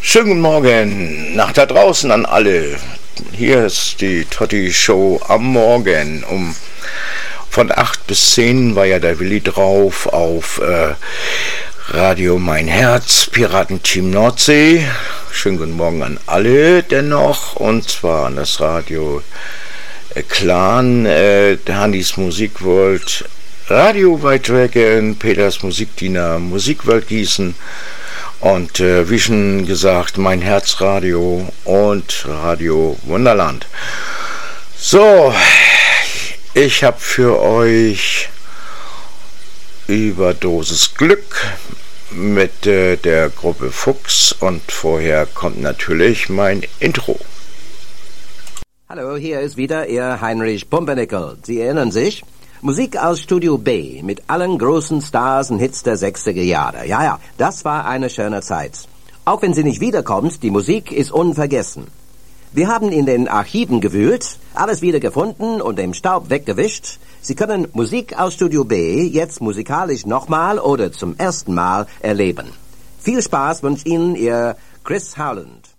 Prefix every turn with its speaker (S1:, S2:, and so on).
S1: Schönen guten Morgen nach da draußen an alle. Hier ist die Totti Show am Morgen. Von 8 bis 10 war ja der Willi drauf auf Radio Mein Herz, Piratenteam Nordsee. Schönen guten Morgen an alle dennoch. Und zwar an das Radio Clan, Handys Musikworld, Radio White Dragon, Peters Musikdiener, Musikwelt Gießen. Und wie schon gesagt, Mein Herzradio und Radio Wunderland. So, ich habe für euch Überdosis Glück mit der Gruppe Fuchs und vorher kommt natürlich mein Intro.
S2: Hallo, hier ist wieder Ihr Heinrich Pumpernickel. Sie erinnern sich? Musik aus Studio B mit allen großen Stars und Hits der 60er Jahre. Ja, das war eine schöne Zeit. Auch wenn sie nicht wiederkommt, die Musik ist unvergessen. Wir haben in den Archiven gewühlt, alles wieder gefunden und den Staub weggewischt. Sie können Musik aus Studio B jetzt musikalisch nochmal oder zum ersten Mal erleben. Viel Spaß wünscht Ihnen Ihr Chris Howland.